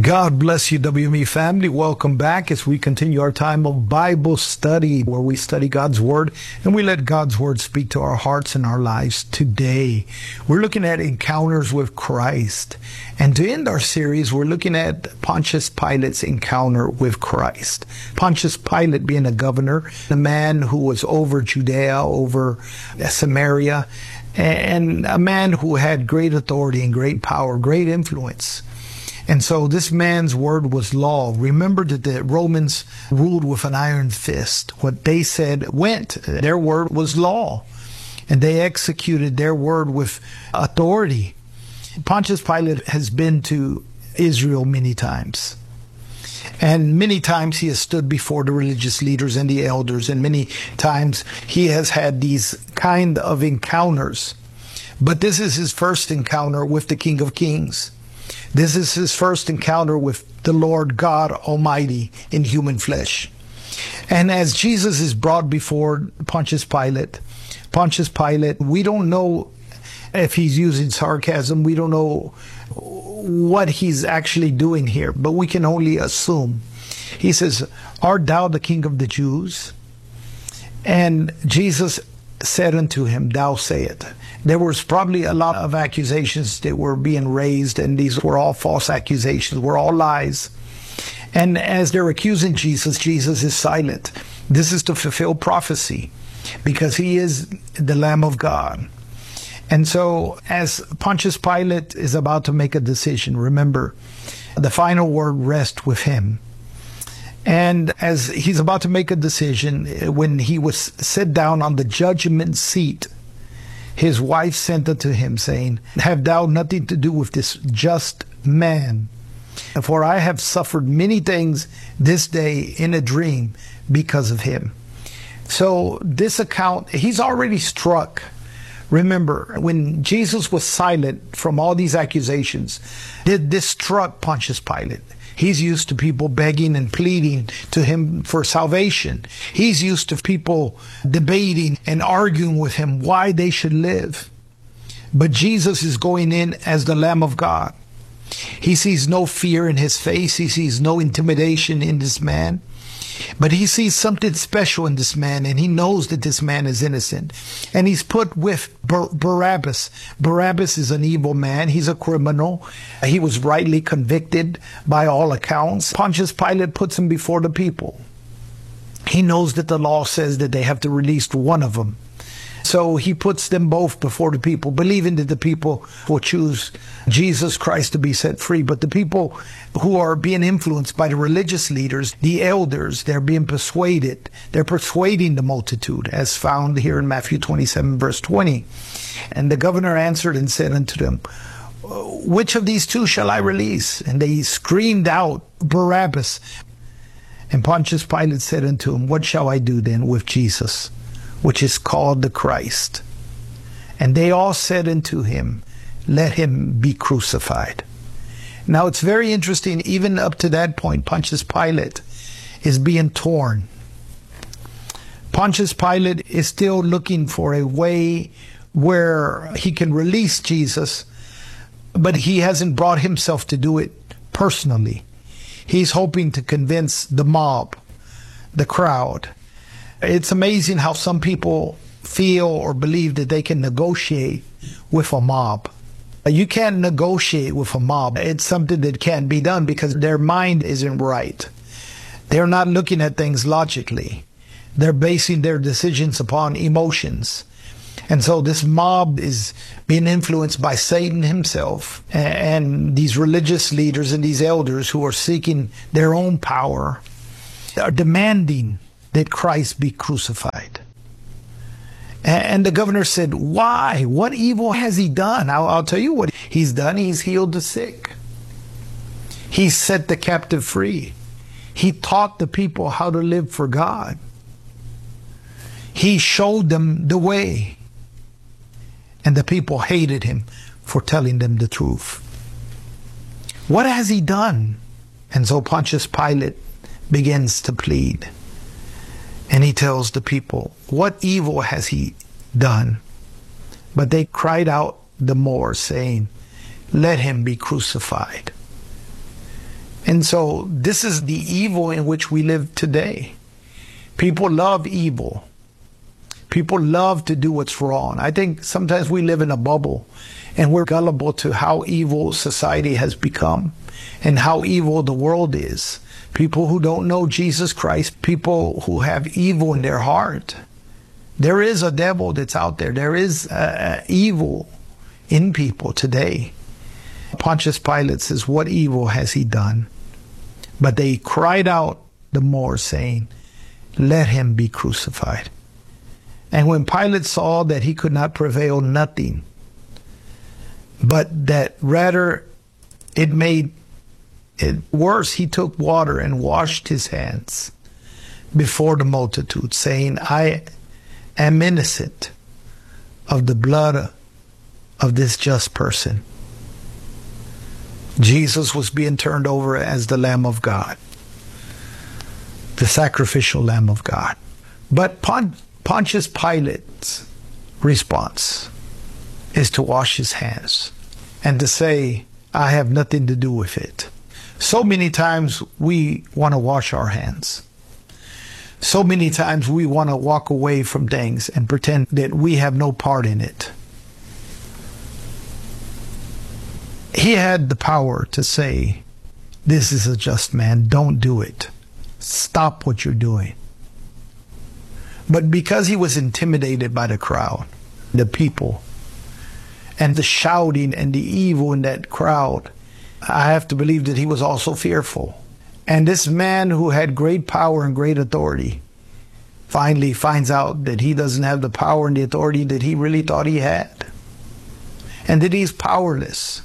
God bless you, WME family. Welcome back as we continue our time of Bible study, where we study God's Word and we let God's Word speak to our hearts and our lives today. We're looking at encounters with Christ. And to end our series, we're looking at Pontius Pilate's encounter with Christ. Pontius Pilate being a governor, a man who was over Judea, over Samaria, and a man who had great authority and great power, great influence. And so this man's word was law. Remember that the Romans ruled with an iron fist. What they said went. Their word was law. And they executed their word with authority. Pontius Pilate has been to Israel many times. And many times he has stood before the religious leaders and the elders. And many times he has had these kind of encounters. But this is his first encounter with the King of Kings. This is his first encounter with the Lord God Almighty in human flesh. And as Jesus is brought before Pontius Pilate, we don't know if he's using sarcasm. We don't know what he's actually doing here, but we can only assume. He says, "Art thou the King of the Jews?" And Jesus said unto him, "Thou say it." There was probably a lot of accusations that were being raised, and these were all false accusations, were all lies. And as they're accusing Jesus, Jesus is silent. This is to fulfill prophecy, because he is the Lamb of God. And so as Pontius Pilate is about to make a decision, remember, the final word rests with him. And as he's about to make a decision, when he was set down on the judgment seat, his wife sent unto him, saying, "Have thou nothing to do with this just man? For I have suffered many things this day in a dream because of him." So this account, he's already struck. Remember, when Jesus was silent from all these accusations, this struck Pontius Pilate. He's used to people begging and pleading to him for salvation. He's used to people debating and arguing with him why they should live. But Jesus is going in as the Lamb of God. He sees no fear in his face. He sees no intimidation in this man. But he sees something special in this man, and he knows that this man is innocent. And he's put with Barabbas. Barabbas is an evil man. He's a criminal. He was rightly convicted by all accounts. Pontius Pilate puts him before the people. He knows that the law says that they have to release one of them. So he puts them both before the people, believing that the people will choose Jesus Christ to be set free. But the people who are being influenced by the religious leaders, the elders, they're being persuaded. They're persuading the multitude, as found here in Matthew 27, verse 20. And the governor answered and said unto them, "Which of these two shall I release?" And they screamed out, "Barabbas." And Pontius Pilate said unto him, "What shall I do then with Jesus, which is called the Christ?" And they all said unto him, "Let him be crucified." Now it's very interesting, even up to that point, Pontius Pilate is being torn. Pontius Pilate is still looking for a way where he can release Jesus, but he hasn't brought himself to do it personally. He's hoping to convince the mob, the crowd. It's amazing how some people feel or believe that they can negotiate with a mob. You can't negotiate with a mob. It's something that can't be done because their mind isn't right. They're not looking at things logically. They're basing their decisions upon emotions. And so this mob is being influenced by Satan himself and these religious leaders and these elders who are seeking their own power, are demanding that Christ be crucified. And the governor said, "Why? What evil has he done?" I'll tell you what he's done. He's healed the sick. He set the captive free. He taught the people how to live for God. He showed them the way. And the people hated him for telling them the truth. What has he done? And so Pontius Pilate begins to plead. And he tells the people, what evil has he done? But they cried out the more, saying, let him be crucified. And so this is the evil in which we live today. People love evil. People love to do what's wrong. I think sometimes we live in a bubble and we're gullible to how evil society has become and how evil the world is. People who don't know Jesus Christ, people who have evil in their heart. There is a devil that's out there. There is evil in people today. Pontius Pilate says, what evil has he done? But they cried out the more, saying, let him be crucified. And when Pilate saw that he could not prevail nothing, but that rather it made it worse, he took water and washed his hands before the multitude, saying, I am innocent of the blood of this just person. Jesus was being turned over as the Lamb of God, the sacrificial Lamb of God. But Pontius Pilate's response is to wash his hands and to say, I have nothing to do with it. So many times we want to wash our hands. So many times we want to walk away from things and pretend that we have no part in it. He had the power to say, this is a just man, don't do it. Stop what you're doing. But because he was intimidated by the crowd, the people, and the shouting and the evil in that crowd, I have to believe that he was also fearful. And this man who had great power and great authority finally finds out that he doesn't have the power and the authority that he really thought he had, and that he's powerless.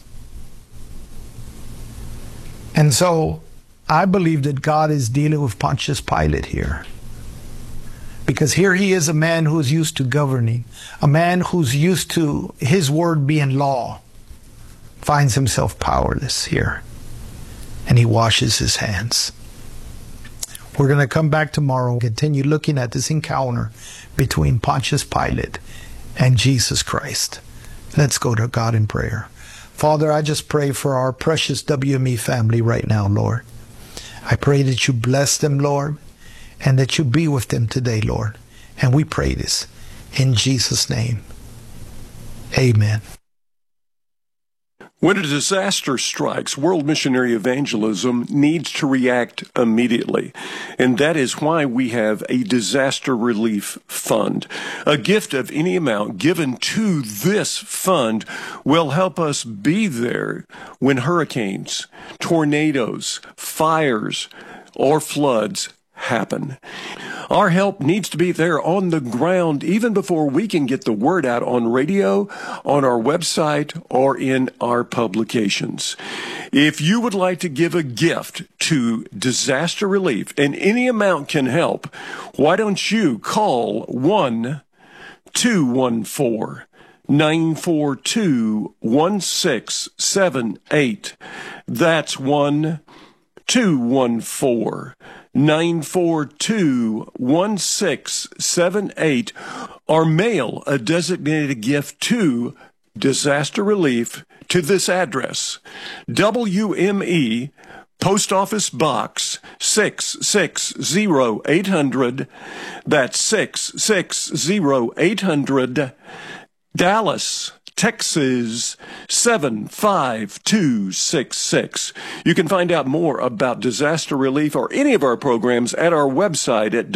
And so I believe that God is dealing with Pontius Pilate here. Because here he is, a man who's used to governing, a man who's used to his word being law, finds himself powerless here. And he washes his hands. We're going to come back tomorrow and continue looking at this encounter between Pontius Pilate and Jesus Christ. Let's go to God in prayer. Father, I just pray for our precious WME family right now, Lord. I pray that you bless them, Lord, and that you be with them today, Lord. And we pray this in Jesus' name. Amen. When a disaster strikes, World Missionary Evangelism needs to react immediately. And that is why we have a disaster relief fund. A gift of any amount given to this fund will help us be there when hurricanes, tornadoes, fires, or floods happen. Our help needs to be there on the ground even before we can get the word out on radio, on our website, or in our publications. If you would like to give a gift to disaster relief, and any amount can help, why don't you call 1-214-942-1678. That's 1-214-942-1678, or mail a designated gift to Disaster Relief to this address: WME, Post Office Box 660-800, that's 660-800, Dallas, Texas 75266. You can find out more about disaster relief or any of our programs at our website at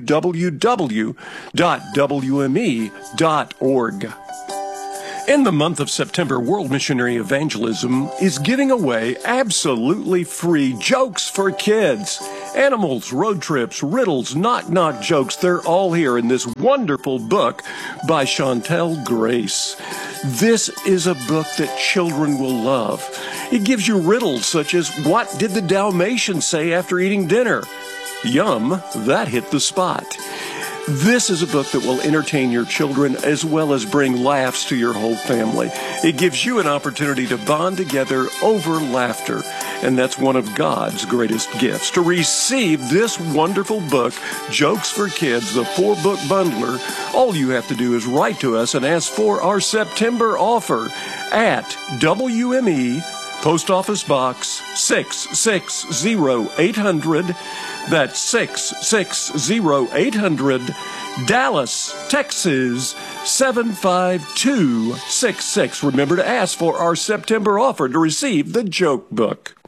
www.wme.org. In the month of September, World Missionary Evangelism is giving away absolutely free jokes for kids. Animals, road trips, riddles, knock-knock jokes, they're all here in this wonderful book by Chantel Grace. This is a book that children will love. It gives you riddles such as, what did the Dalmatian say after eating dinner? Yum, that hit the spot. This is a book that will entertain your children as well as bring laughs to your whole family. It gives you an opportunity to bond together over laughter, and that's one of God's greatest gifts. To receive this wonderful book, Jokes for Kids, the 4-book bundler, all you have to do is write to us and ask for our September offer at WME, Post Office Box 660-800. That's 660-800. Dallas, Texas, 75266. Remember to ask for our September offer to receive the joke book.